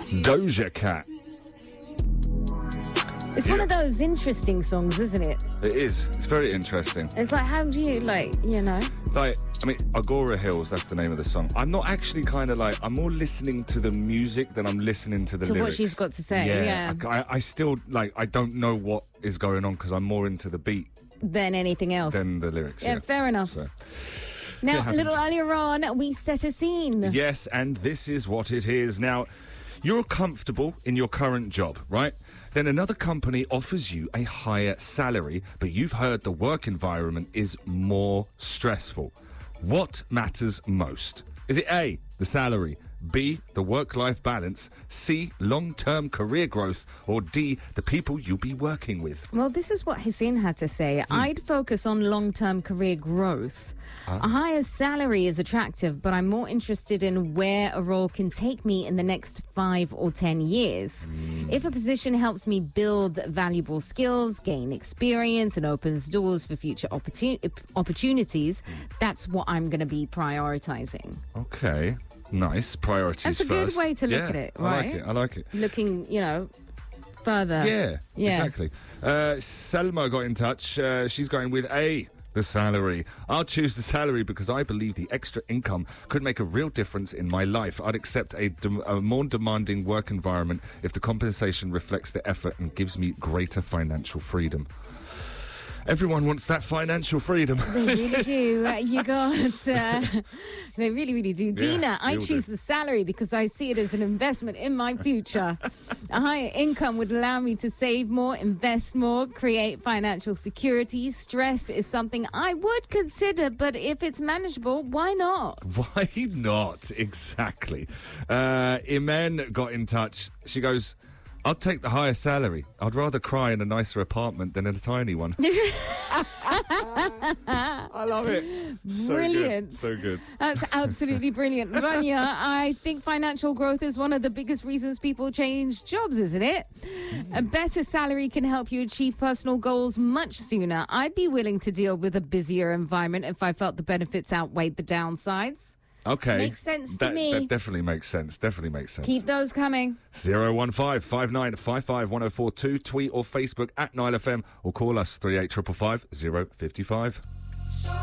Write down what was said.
Doja Cat. It's one of those interesting songs, isn't it? It is. It's very interesting. It's like, how do you, Agora Hills, that's the name of the song. I'm not actually I'm more listening to the music than I'm listening to the lyrics. what she's got to say, yeah. I still, I don't know what is going on because I'm more into the beat than anything else. than the lyrics. Yeah, fair enough. So. Now, a little earlier on, we set a scene. Yes, and this is what it is. Now, you're comfortable in your current job, right? Then another company offers you a higher salary, but you've heard the work environment is more stressful. What matters most? Is it A, the salary, B, the work-life balance, C, long-term career growth, or D, the people you'll be working with? Well, this is what Hussein had to say. I'd focus on long-term career growth. A higher salary is attractive, but I'm more interested in where a role can take me in the next 5 or 10 years. If a position helps me build valuable skills, gain experience, and opens doors for future opportunities, that's what I'm going to be prioritizing. Okay, nice. Priorities That's a first. good way to look at it, right? I like it. Looking, further. Yeah, Yeah. exactly. Selma got in touch. She's going with A, the salary. I'll choose the salary because I believe the extra income could make a real difference in my life. I'd accept a more demanding work environment if the compensation reflects the effort and gives me greater financial freedom. Everyone wants that financial freedom. They really do. They really, really do. Dina, I choose the salary because I see it as an investment in my future. A higher income would allow me to save more, invest more, create financial security. Stress is something I would consider, but if it's manageable, why not? Why not? Exactly. Imen got in touch. She goes, I'll take the higher salary. I'd rather cry in a nicer apartment than in a tiny one. I love it. Brilliant. So good. That's absolutely brilliant. Rania, I think financial growth is one of the biggest reasons people change jobs, isn't it? A better salary can help you achieve personal goals much sooner. I'd be willing to deal with a busier environment if I felt the benefits outweighed the downsides. Okay. Makes sense to me. That definitely makes sense. Keep those coming. 015-5955-1042. Tweet or Facebook at Nile FM or call us 38555 055.